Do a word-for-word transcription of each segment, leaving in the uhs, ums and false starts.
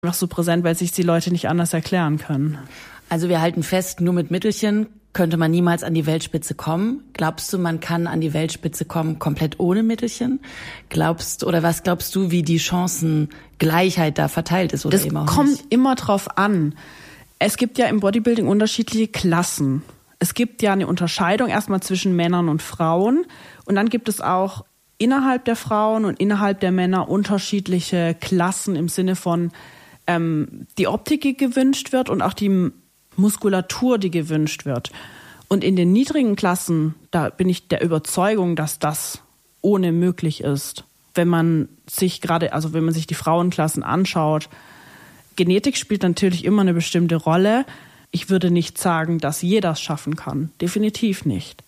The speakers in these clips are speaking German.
einfach so präsent, weil sich die Leute nicht anders erklären können. Also wir halten fest, nur mit Mittelchen könnte man niemals an die Weltspitze kommen. Glaubst du, man kann an die Weltspitze kommen komplett ohne Mittelchen? Glaubst oder was glaubst du, wie die Chancengleichheit da verteilt ist oder das eben auch kommt nicht? Immer drauf an. Es gibt ja im Bodybuilding unterschiedliche Klassen. Es gibt ja eine Unterscheidung erstmal zwischen Männern und Frauen und dann gibt es auch innerhalb der Frauen und innerhalb der Männer unterschiedliche Klassen im Sinne von ähm, die Optik, die gewünscht wird und auch die Muskulatur, die gewünscht wird. Und in den niedrigen Klassen, da bin ich der Überzeugung, dass das ohne möglich ist. Wenn man sich gerade, also wenn man sich die Frauenklassen anschaut, Genetik spielt natürlich immer eine bestimmte Rolle. Ich würde nicht sagen, dass jeder es schaffen kann. Definitiv nicht.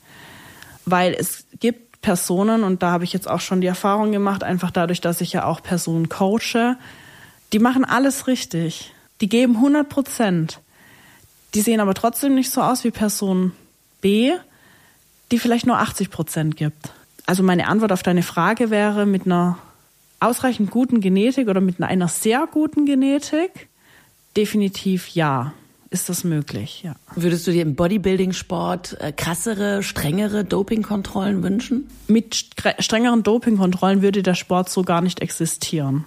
Weil es gibt Personen, und da habe ich jetzt auch schon die Erfahrung gemacht, einfach dadurch, dass ich ja auch Personen coache, die machen alles richtig. Die geben hundert Prozent. Die sehen aber trotzdem nicht so aus wie Person B, die vielleicht nur achtzig Prozent gibt. Also meine Antwort auf deine Frage wäre, mit einer ausreichend guten Genetik oder mit einer sehr guten Genetik, definitiv ja, ist das möglich, ja. Würdest du dir im Bodybuilding-Sport äh, krassere, strengere Dopingkontrollen wünschen? Mit stre- strengeren Dopingkontrollen würde der Sport so gar nicht existieren.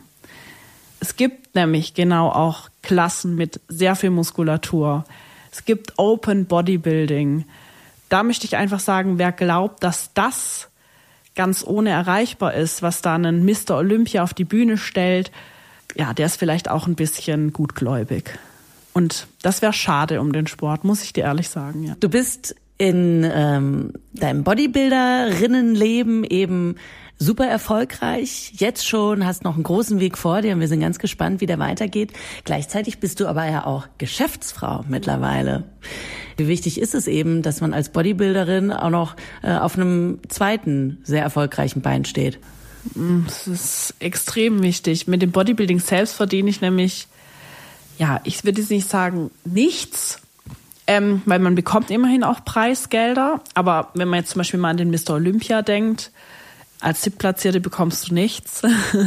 Es gibt nämlich genau auch Klassen mit sehr viel Muskulatur. Es gibt Open Bodybuilding. Da möchte ich einfach sagen, wer glaubt, dass das ganz ohne erreichbar ist, was da ein Mister Olympia auf die Bühne stellt, ja, der ist vielleicht auch ein bisschen gutgläubig. Und das wäre schade um den Sport, muss ich dir ehrlich sagen. Ja. Du bist in ähm, deinem Bodybuilderinnenleben eben super erfolgreich, jetzt schon, hast noch einen großen Weg vor dir und wir sind ganz gespannt, wie der weitergeht. Gleichzeitig bist du aber ja auch Geschäftsfrau mittlerweile. Wie wichtig ist es eben, dass man als Bodybuilderin auch noch äh, auf einem zweiten sehr erfolgreichen Bein steht? Das ist extrem wichtig. Mit dem Bodybuilding selbst verdiene ich nämlich, ja, ich würde jetzt nicht sagen nichts, ähm, weil man bekommt immerhin auch Preisgelder. Aber wenn man jetzt zum Beispiel mal an den Mister Olympia denkt, als Siebtplatzierte bekommst du nichts.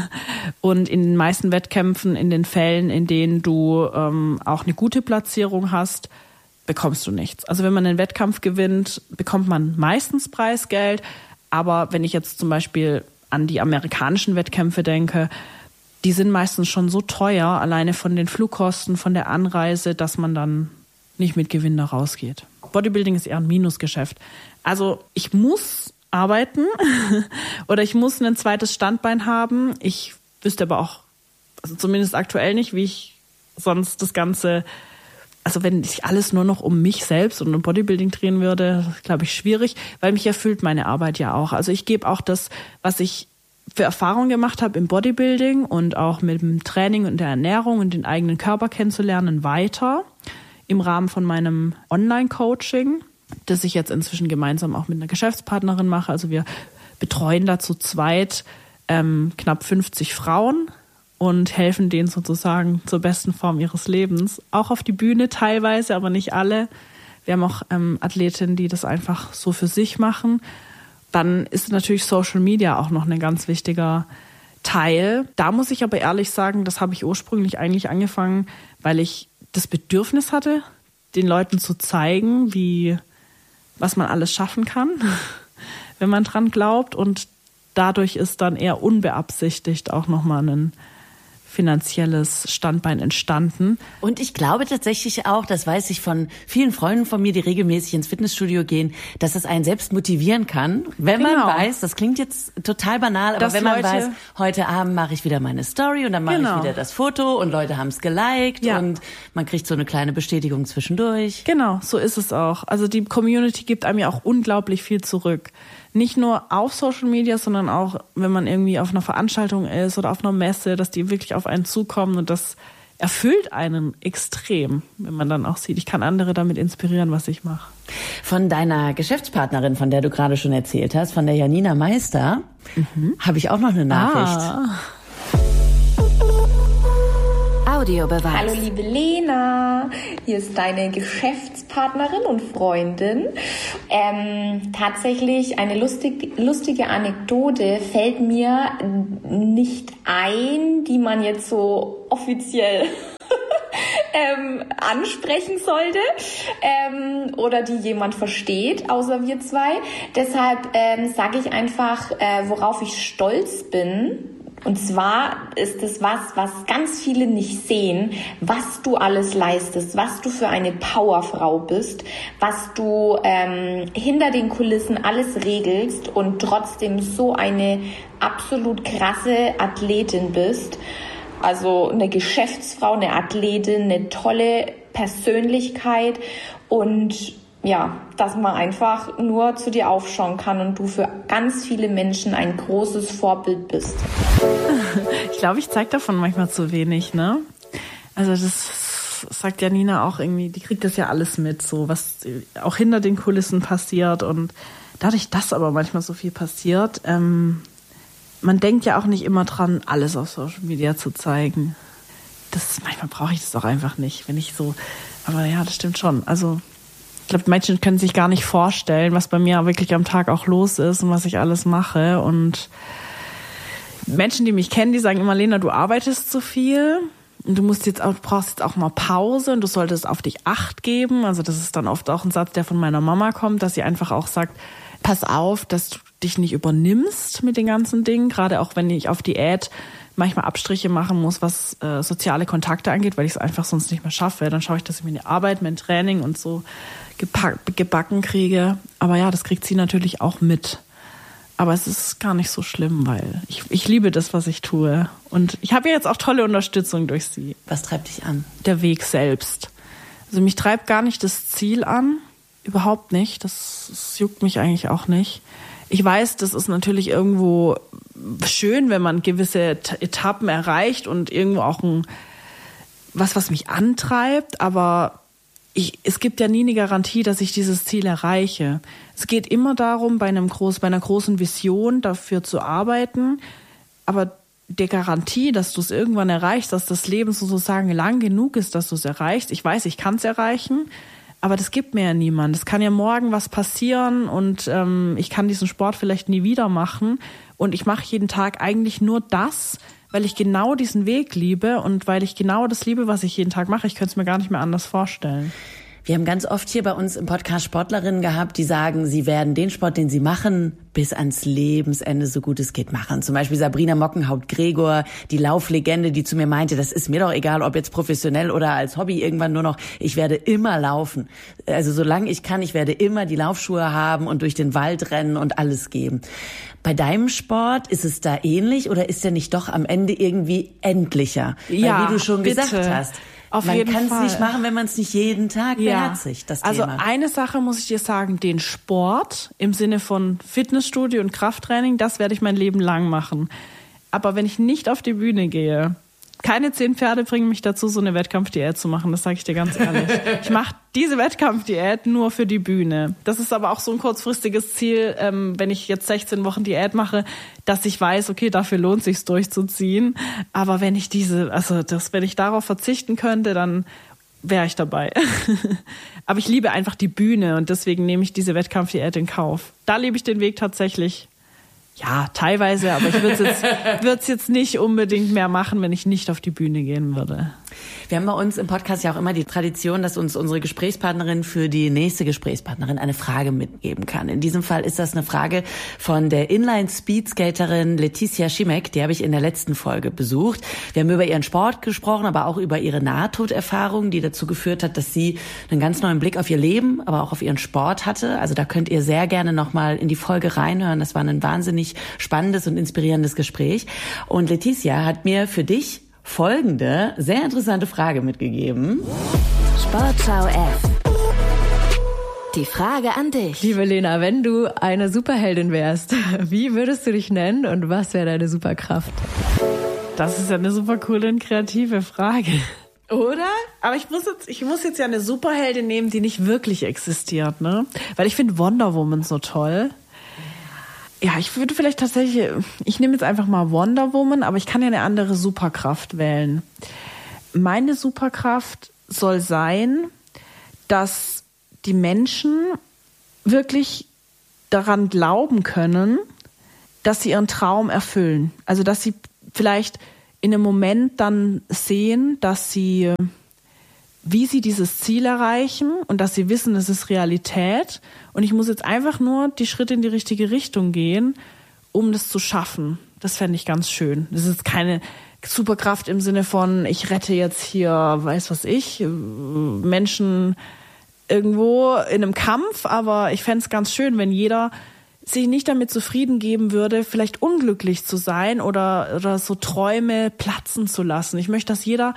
Und in den meisten Wettkämpfen, in den Fällen, in denen du ähm, auch eine gute Platzierung hast, bekommst du nichts. Also wenn man einen Wettkampf gewinnt, bekommt man meistens Preisgeld. Aber wenn ich jetzt zum Beispiel an die amerikanischen Wettkämpfe denke, die sind meistens schon so teuer, alleine von den Flugkosten, von der Anreise, dass man dann nicht mit Gewinn da rausgeht. Bodybuilding ist eher ein Minusgeschäft. Also ich muss arbeiten oder ich muss ein zweites Standbein haben. Ich wüsste aber auch, also zumindest aktuell nicht, wie ich sonst das Ganze, also wenn sich alles nur noch um mich selbst und um Bodybuilding drehen würde, glaube ich, schwierig, weil mich erfüllt meine Arbeit ja auch. Also ich gebe auch das, was ich für Erfahrungen gemacht habe im Bodybuilding und auch mit dem Training und der Ernährung und den eigenen Körper kennenzulernen, weiter im Rahmen von meinem Online-Coaching, das ich jetzt inzwischen gemeinsam auch mit einer Geschäftspartnerin mache. Also wir betreuen da zu zweit ähm, knapp fünfzig Frauen und helfen denen sozusagen zur besten Form ihres Lebens. Auch auf die Bühne teilweise, aber nicht alle. Wir haben auch ähm, Athletinnen, die das einfach so für sich machen. Dann ist natürlich Social Media auch noch ein ganz wichtiger Teil. Da muss ich aber ehrlich sagen, das habe ich ursprünglich eigentlich angefangen, weil ich das Bedürfnis hatte, den Leuten zu zeigen, wie was man alles schaffen kann, wenn man dran glaubt. Und dadurch ist dann eher unbeabsichtigt auch nochmal ein finanzielles Standbein entstanden. Und ich glaube tatsächlich auch, das weiß ich von vielen Freunden von mir, die regelmäßig ins Fitnessstudio gehen, dass es einen selbst motivieren kann, wenn genau. man weiß, das klingt jetzt total banal, aber dass wenn man Leute weiß, heute Abend mache ich wieder meine Story und dann mache genau. ich wieder das Foto und Leute haben es geliked ja. und man kriegt so eine kleine Bestätigung zwischendurch. Genau, so ist es auch. Also die Community gibt einem ja auch unglaublich viel zurück. Nicht nur auf Social Media, sondern auch, wenn man irgendwie auf einer Veranstaltung ist oder auf einer Messe, dass die wirklich auf einen zukommen und das erfüllt einen extrem, wenn man dann auch sieht, ich kann andere damit inspirieren, was ich mache. Von deiner Geschäftspartnerin, von der du gerade schon erzählt hast, von der Janina Meister, mhm. habe ich auch noch eine Nachricht. Ah. Audiobeweis. Hallo liebe Lena, hier ist deine Geschäftspartnerin und Freundin. Ähm, tatsächlich eine lustig, lustige Anekdote fällt mir nicht ein, die man jetzt so offiziell ähm, ansprechen sollte ähm, oder die jemand versteht, außer wir zwei. Deshalb ähm, sage ich einfach, äh, worauf ich stolz bin. Und zwar ist es was, was ganz viele nicht sehen, was du alles leistest, was du für eine Powerfrau bist, was du ähm, hinter den Kulissen alles regelst und trotzdem so eine absolut krasse Athletin bist. Also eine Geschäftsfrau, eine Athletin, eine tolle Persönlichkeit und ja, dass man einfach nur zu dir aufschauen kann und du für ganz viele Menschen ein großes Vorbild bist. Ich glaube, ich zeige davon manchmal zu wenig, ne? Also das sagt ja Nina auch irgendwie, die kriegt das ja alles mit, so was auch hinter den Kulissen passiert und dadurch, dass aber manchmal so viel passiert, ähm, man denkt ja auch nicht immer dran, alles auf Social Media zu zeigen. Das, manchmal brauche ich das auch einfach nicht, wenn ich so, aber ja, das stimmt schon, also ich glaube, Menschen können sich gar nicht vorstellen, was bei mir wirklich am Tag auch los ist und was ich alles mache. Und Menschen, die mich kennen, die sagen immer, Lena, du arbeitest zu viel und du musst jetzt auch, brauchst jetzt auch mal Pause und du solltest auf dich Acht geben. Also das ist dann oft auch ein Satz, der von meiner Mama kommt, dass sie einfach auch sagt, pass auf, dass du dich nicht übernimmst mit den ganzen Dingen. Gerade auch, wenn ich auf Diät manchmal Abstriche machen muss, was äh, soziale Kontakte angeht, weil ich es einfach sonst nicht mehr schaffe. Dann schaue ich, dass ich meine Arbeit, mein Training und so gepack, gebacken kriege. Aber ja, das kriegt sie natürlich auch mit. Aber es ist gar nicht so schlimm, weil ich, ich liebe das, was ich tue. Und ich habe ja jetzt auch tolle Unterstützung durch sie. Was treibt dich an? Der Weg selbst. Also mich treibt gar nicht das Ziel an. Überhaupt nicht. Das, das juckt mich eigentlich auch nicht. Ich weiß, das ist natürlich irgendwo schön, wenn man gewisse Etappen erreicht und irgendwo auch ein, was, was mich antreibt, aber ich, es gibt ja nie eine Garantie, dass ich dieses Ziel erreiche. Es geht immer darum, bei einem groß, bei einer großen Vision dafür zu arbeiten, aber der Garantie, dass du es irgendwann erreichst, dass das Leben sozusagen lang genug ist, dass du es erreichst. Ich weiß, ich kann es erreichen, aber das gibt mir ja niemand. Es kann ja morgen was passieren und ähm, ich kann diesen Sport vielleicht nie wieder machen. Und ich mache jeden Tag eigentlich nur das, weil ich genau diesen Weg liebe und weil ich genau das liebe, was ich jeden Tag mache. Ich könnte es mir gar nicht mehr anders vorstellen. Wir haben ganz oft hier bei uns im Podcast Sportlerinnen gehabt, die sagen, sie werden den Sport, den sie machen, bis ans Lebensende, so gut es geht, machen. Zum Beispiel Sabrina Mockenhaupt-Gregor, die Lauflegende, die zu mir meinte, das ist mir doch egal, ob jetzt professionell oder als Hobby irgendwann nur noch, ich werde immer laufen. Also solange ich kann, ich werde immer die Laufschuhe haben und durch den Wald rennen und alles geben. Bei deinem Sport ist es da ähnlich oder ist der nicht doch am Ende irgendwie endlicher? Ja, weil, wie du schon bitte. gesagt hast, Auf man jeden kann es Fall. nicht machen, wenn man es nicht jeden Tag Ja. beherzigt, das also Thema. eine Sache muss ich dir sagen, den Sport im Sinne von Fitnessstudio und Krafttraining, das werde ich mein Leben lang machen. Aber wenn ich nicht auf die Bühne gehe, keine zehn Pferde bringen mich dazu, so eine Wettkampfdiät zu machen, das sage ich dir ganz ehrlich. Ich mache diese Wettkampfdiät nur für die Bühne. Das ist aber auch so ein kurzfristiges Ziel, ähm, wenn ich jetzt sechzehn Wochen Diät mache, dass ich weiß, okay, dafür lohnt sich's durchzuziehen. Aber wenn ich diese, also das, wenn ich darauf verzichten könnte, dann wäre ich dabei. Aber ich liebe einfach die Bühne und deswegen nehme ich diese Wettkampfdiät in Kauf. Da lebe ich den Weg tatsächlich. Ja, teilweise, aber ich würde es jetzt, würd's jetzt nicht unbedingt mehr machen, wenn ich nicht auf die Bühne gehen würde. Wir haben bei uns im Podcast ja auch immer die Tradition, dass uns unsere Gesprächspartnerin für die nächste Gesprächspartnerin eine Frage mitgeben kann. In diesem Fall ist das eine Frage von der Inline-Speedskaterin Letizia Schimek. Die habe ich in der letzten Folge besucht. Wir haben über ihren Sport gesprochen, aber auch über ihre Nahtoderfahrung, die dazu geführt hat, dass sie einen ganz neuen Blick auf ihr Leben, aber auch auf ihren Sport hatte. Also da könnt ihr sehr gerne nochmal in die Folge reinhören. Das war ein wahnsinnig spannendes und inspirierendes Gespräch. Und Letizia hat mir für dich folgende sehr interessante Frage mitgegeben. Sportschau F. Die Frage an dich. Liebe Lena, wenn du eine Superheldin wärst, wie würdest du dich nennen und was wäre deine Superkraft? Das ist ja eine super coole und kreative Frage. Oder? Aber ich muss jetzt, ich muss jetzt ja eine Superheldin nehmen, die nicht wirklich existiert, ne? Weil ich finde Wonder Woman so toll. Ja, ich würde vielleicht tatsächlich, ich nehme jetzt einfach mal Wonder Woman, aber ich kann ja eine andere Superkraft wählen. meine Superkraft soll sein, dass die Menschen wirklich daran glauben können, dass sie ihren Traum erfüllen. Also dass sie vielleicht in einem Moment dann sehen, dass sie, wie sie dieses Ziel erreichen und dass sie wissen, es ist Realität und ich muss jetzt einfach nur die Schritte in die richtige Richtung gehen, um das zu schaffen. Das fände ich ganz schön. Das ist keine Superkraft im Sinne von, ich rette jetzt hier, weiß was ich, Menschen irgendwo in einem Kampf, aber ich fände es ganz schön, wenn jeder sich nicht damit zufrieden geben würde, vielleicht unglücklich zu sein oder, oder so Träume platzen zu lassen. Ich möchte, dass jeder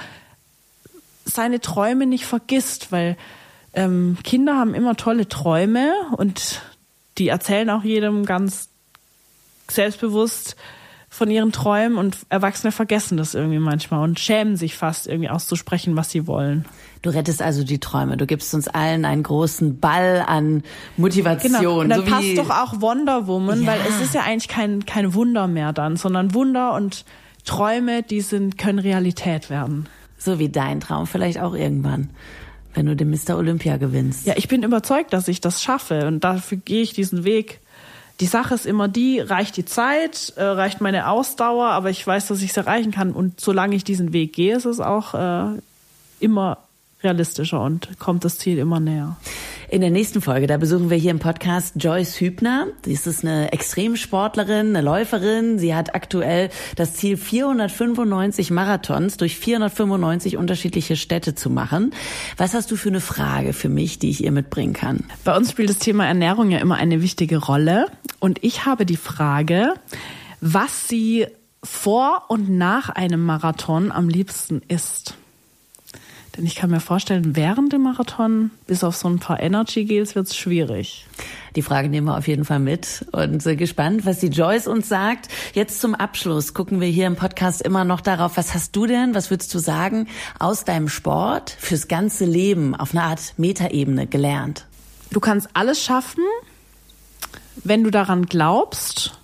seine Träume nicht vergisst, weil ähm, Kinder haben immer tolle Träume und die erzählen auch jedem ganz selbstbewusst von ihren Träumen und Erwachsene vergessen das irgendwie manchmal und schämen sich fast irgendwie auszusprechen, was sie wollen. Du rettest also die Träume. Du gibst uns allen einen großen Ball an Motivation. Genau. Und dann so passt wie doch auch Wonder Woman, ja. Weil es ist ja eigentlich kein, kein Wunder mehr dann, sondern Wunder und Träume, die sind, können Realität werden. So wie dein Traum vielleicht auch irgendwann, wenn du den Mister Olympia gewinnst. Ja, ich bin überzeugt, dass ich das schaffe und dafür gehe ich diesen Weg. Die Sache ist immer die, reicht die Zeit, äh, reicht meine Ausdauer, aber ich weiß, dass ich es erreichen kann. Und solange ich diesen Weg gehe, ist es auch äh, immer realistischer und kommt das Ziel immer näher. In der nächsten Folge, da besuchen wir hier im Podcast Joyce Hübner. Sie ist eine Extremsportlerin, eine Läuferin. Sie hat aktuell das Ziel, vierhundertfünfundneunzig Marathons durch vierhundertfünfundneunzig unterschiedliche Städte zu machen. Was hast du für eine Frage für mich, die ich ihr mitbringen kann? Bei uns spielt das Thema Ernährung ja immer eine wichtige Rolle. Und ich habe die Frage, was sie vor und nach einem Marathon am liebsten isst. Denn ich kann mir vorstellen, während dem Marathon, bis auf so ein paar Energy-Gels, wird es schwierig. Die Frage nehmen wir auf jeden Fall mit und sind gespannt, was die Joyce uns sagt. Jetzt zum Abschluss gucken wir hier im Podcast immer noch darauf, was hast du denn, was würdest du sagen, aus deinem Sport fürs ganze Leben auf eine Art Metaebene gelernt? Du kannst alles schaffen, wenn du daran glaubst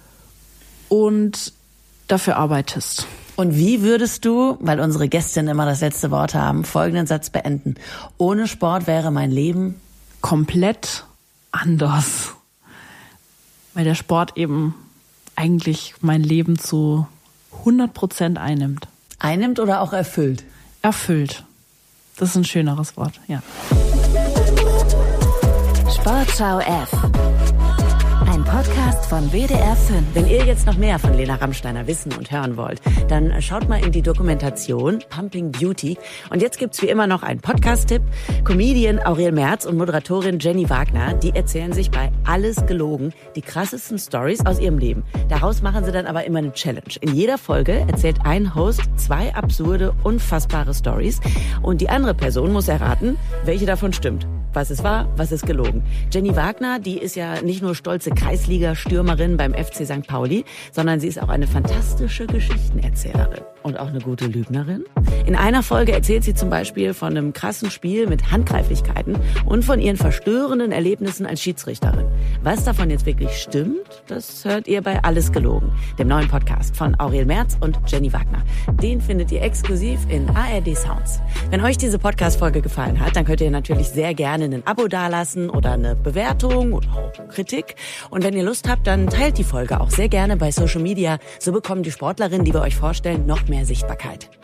und dafür arbeitest. Und wie würdest du, weil unsere Gästinnen immer das letzte Wort haben, folgenden Satz beenden? Ohne Sport wäre mein Leben komplett anders. Weil der Sport eben eigentlich mein Leben zu hundert Prozent einnimmt. Einnimmt oder auch erfüllt? Erfüllt. Das ist ein schöneres Wort, ja. Sportschau F. Ein Podcast von W D R fünf. Wenn ihr jetzt noch mehr von Lena Rammsteiner wissen und hören wollt, dann schaut mal in die Dokumentation Pumping Beauty. Und jetzt gibt's wie immer noch einen Podcast-Tipp. Comedian Aurel Merz und Moderatorin Jenny Wagner, die erzählen sich bei Alles gelogen die krassesten Stories aus ihrem Leben. Daraus machen sie dann aber immer eine Challenge. In jeder Folge erzählt ein Host zwei absurde, unfassbare Stories und die andere Person muss erraten, welche davon stimmt. Was ist wahr, was ist gelogen. Jenny Wagner, die ist ja nicht nur stolze Kreisliga-Stürmerin beim F C Sankt Pauli, sondern sie ist auch eine fantastische Geschichtenerzählerin und auch eine gute Lügnerin. In einer Folge erzählt sie zum Beispiel von einem krassen Spiel mit Handgreiflichkeiten und von ihren verstörenden Erlebnissen als Schiedsrichterin. Was davon jetzt wirklich stimmt, das hört ihr bei Alles gelogen, dem neuen Podcast von Aurel Merz und Jenny Wagner. Den findet ihr exklusiv in A R D Sounds. Wenn euch diese Podcast-Folge gefallen hat, dann könnt ihr natürlich sehr gerne ein Abo dalassen oder eine Bewertung oder auch Kritik. Und wenn ihr Lust habt, dann teilt die Folge auch sehr gerne bei Social Media. So bekommen die Sportlerinnen, die wir euch vorstellen, noch mehr Sichtbarkeit.